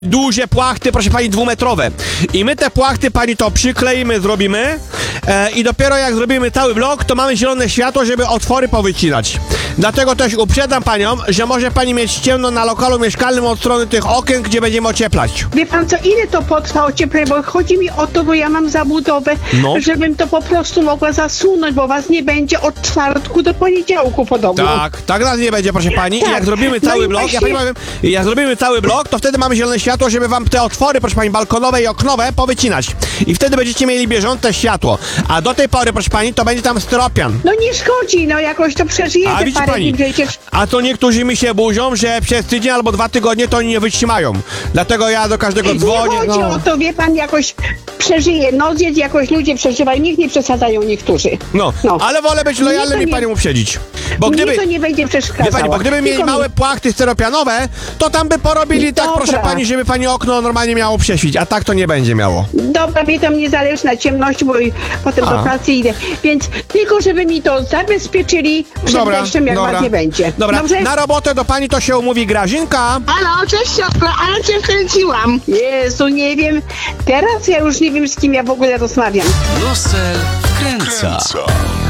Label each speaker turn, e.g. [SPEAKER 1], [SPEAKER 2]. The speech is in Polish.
[SPEAKER 1] duże płachty, proszę pani, 2-metrowe. I my te płachty, pani, to przykleimy, zrobimy i dopiero jak zrobimy cały blok, to mamy zielone światło, żeby otwory powycinać. Dlatego też uprzedzam panią, że może pani mieć ciemno na lokalu mieszkalnym od strony tych okien, gdzie będziemy ocieplać.
[SPEAKER 2] Wie pan co, ile to potrwa ocieplenie, bo chodzi mi o to, bo ja mam zabudowę, żebym to po prostu mogła zasunąć, bo was nie będzie od czwartku do poniedziałku podobno.
[SPEAKER 1] Tak nas nie będzie, proszę pani.
[SPEAKER 2] Tak.
[SPEAKER 1] I jak zrobimy cały blok,
[SPEAKER 2] właśnie...
[SPEAKER 1] ja pani powiem, jak zrobimy cały blok, to wtedy mamy zielone światło, żeby wam te otwory, proszę pani, balkonowe i oknowe powycinać. I wtedy będziecie mieli bieżące światło. A do tej pory, proszę pani, to będzie tam styropian.
[SPEAKER 2] No nie szkodzi, no jakoś to przeżyjecie.
[SPEAKER 1] A widzi pani, a to niektórzy mi się burzą, że przez tydzień albo 2 tygodnie to oni nie wytrzymają. Dlatego ja do każdego dzwonię.
[SPEAKER 2] Nie chodzi o to, wie pan, jakoś przeżyje. No zjedz, jakoś ludzie przeżywają, nikt nie przesadzają niektórzy.
[SPEAKER 1] No, ale wolę być lojalnym i panią uprzedzić. Bo gdyby,
[SPEAKER 2] to nie będzie przeszkadzało.
[SPEAKER 1] wie pani, bo gdyby mieli małe płachty styropianowe, to tam by porobili tak, proszę pani, żeby pani okno normalnie miało prześwić, a tak to nie będzie miało.
[SPEAKER 2] Dobra, mnie tam nie zależy na ciemności, bo potem do pracy idę. Więc tylko, żeby mi to zabezpieczyli przed deszczem, jak was nie będzie.
[SPEAKER 1] Dobra,
[SPEAKER 2] dobrze?
[SPEAKER 1] na robotę do pani to się umówi Grażynka.
[SPEAKER 3] Halo, cześć siostro, ale cię wkręciłam.
[SPEAKER 2] Jezu, nie wiem. Teraz ja już nie wiem, z kim ja w ogóle rozmawiam.
[SPEAKER 4] Gospel wkręca.